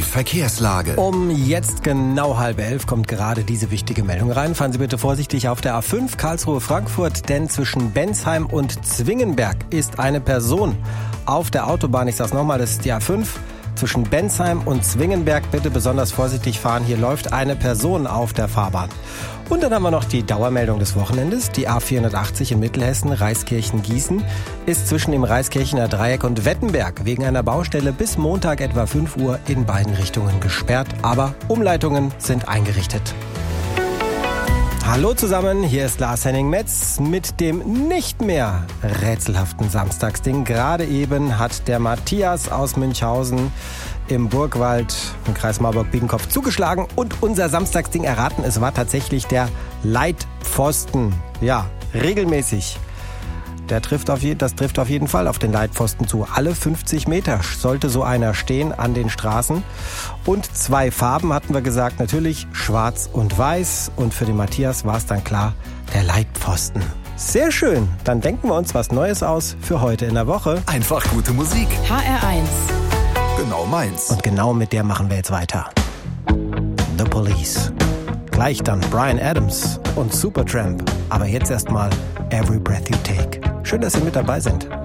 Verkehrslage. Um jetzt genau 10:30 kommt gerade diese wichtige Meldung rein. Fahren Sie bitte vorsichtig auf der A5 Karlsruhe-Frankfurt, denn zwischen Bensheim und Zwingenberg ist eine Person auf der Autobahn. Ich sag's nochmal, das ist die A5. Zwischen Bensheim und Zwingenberg bitte besonders vorsichtig fahren. Hier läuft eine Person auf der Fahrbahn. Und dann haben wir noch die Dauermeldung des Wochenendes. Die A480 in Mittelhessen, Reiskirchen-Gießen, ist zwischen dem Reiskirchener Dreieck und Wettenberg wegen einer Baustelle bis Montag etwa 5 Uhr in beiden Richtungen gesperrt. Aber Umleitungen sind eingerichtet. Hallo zusammen, hier ist Lars-Henning Metz mit dem nicht mehr rätselhaften Samstagsding. Gerade eben hat der Matthias aus Münchhausen im Burgwald im Kreis Marburg-Biedenkopf zugeschlagen und unser Samstagsding erraten. Es war tatsächlich der Leitpfosten. Ja, regelmäßig. Das trifft auf jeden Fall auf den Leitpfosten zu. Alle 50 Meter sollte so einer stehen an den Straßen. Und 2 Farben hatten wir gesagt, natürlich schwarz und weiß. Und für den Matthias war es dann klar, der Leitpfosten. Sehr schön, dann denken wir uns was Neues aus für heute in der Woche. Einfach gute Musik. HR1. Genau meins. Und genau mit der machen wir jetzt weiter. The Police. Gleich dann Bryan Adams und Supertramp. Aber jetzt erstmal Every Breath You Take. Schön, dass Sie mit dabei sind.